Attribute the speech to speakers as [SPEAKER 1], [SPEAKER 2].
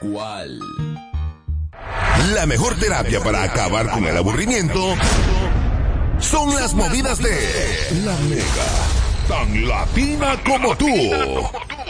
[SPEAKER 1] ¿Cuál?
[SPEAKER 2] La mejor terapia para acabar con el aburrimiento son las movidas de La Mega, tan latina como tú.